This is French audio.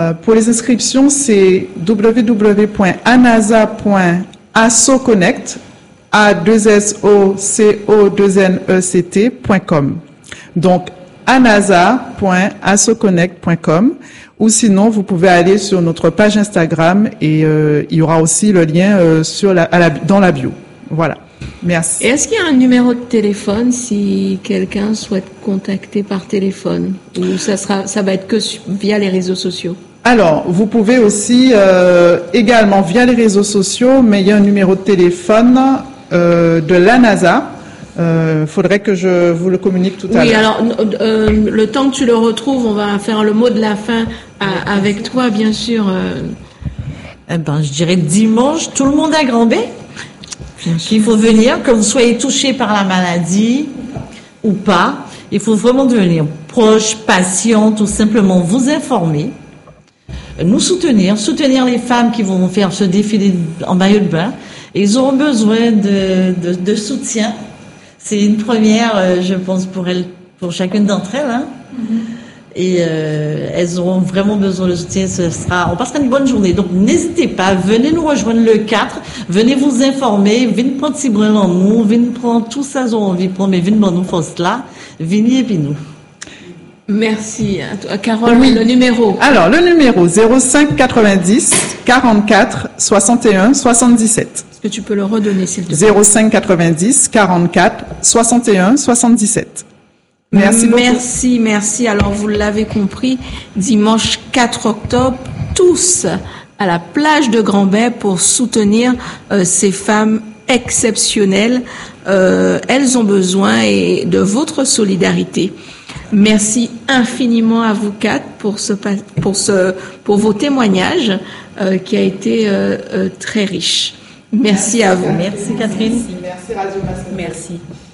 Pour les inscriptions, c'est www.anasa.assoconnect, a2soconnect.com. Donc, anasa.assoconnect.com, ou sinon, vous pouvez aller sur notre page Instagram et il y aura aussi le lien dans la bio. Voilà. Merci. Est-ce qu'il y a un numéro de téléphone si quelqu'un souhaite contacter par téléphone, ou ça va être que via les réseaux sociaux? Alors, vous pouvez aussi également via les réseaux sociaux, mais il y a un numéro de téléphone de l'ANASA. Faudrait que je vous le communique tout à l'heure. Oui, alors le temps que tu le retrouves, on va faire le mot de la fin avec toi, bien sûr. Je dirais dimanche, tout le monde à Grand-Bay. Il faut venir, que vous soyez touché par la maladie ou pas. Il faut vraiment devenir proche, patient, tout simplement vous informer, nous soutenir les femmes qui vont faire ce défilé en maillot de bain. Et ils auront besoin de soutien. C'est une première, je pense, pour pour chacune d'entre elles. Hein. Et elles auront vraiment besoin de soutien. On passera une bonne journée. Donc n'hésitez pas, venez nous rejoindre le 4, venez vous informer, venez prendre si brûle en nous, venez prendre tout ça, ont envie de prendre, mais venez nous faire cela, venez et puis nous. Merci. Carole, oui. Le numéro. Alors, le numéro 05 90 44 61 77. Est-ce que tu peux le redonner, s'il te plaît? 05 90 44 61 77. Merci beaucoup. Merci. Alors, vous l'avez compris, dimanche 4 octobre, tous à la plage de Grand-Bay pour soutenir ces femmes exceptionnelles. Elles ont besoin de votre solidarité. Merci infiniment à vous quatre pour vos témoignages qui a été très riche. Merci à vous. Merci Catherine. Merci Radio Master. Merci.